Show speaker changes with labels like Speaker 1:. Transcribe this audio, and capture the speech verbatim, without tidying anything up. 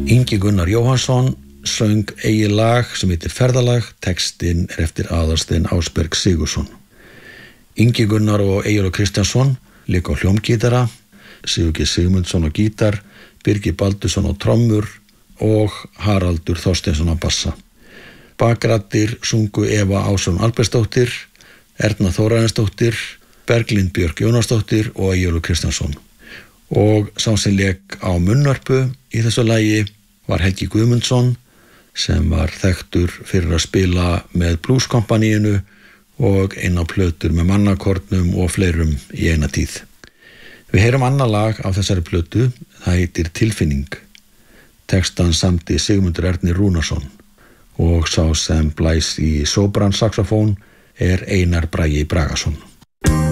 Speaker 1: Ingi Gunnar Jóhannsson söng eigið lag sem heitir Ferðalag, textinn er eftir Aðalstein Ásberg Sigurðsson. Ingi Gunnar og Eyjólfur Kristjánsson léku á hljómgítara, Sigurgeir Sigmundsson á gítar, Birgir Baldursson á trommur og Haraldur Þorsteinsson á bassa. Bakraddir sungu Eva Ásrún Albertsdóttir, Erna Þórarinsdóttir, Berglind Björk Jónasdóttir og Eyjólfur Kristjánsson. Og sá sem lék á munnvarpu í þessu lagi var Helgi Guðmundsson sem var þekktur fyrir að spila með blueskompaníinu og inn á plötur með mannakornum og fleirum í eina tíð. Við heyrum annað lag af þessari plötu, það heitir Tilfinning. Textan samdi Sigmundur Ernir Rúnarsson og sá sem blæs í sopran saxofón er Einar Bragi Bragason.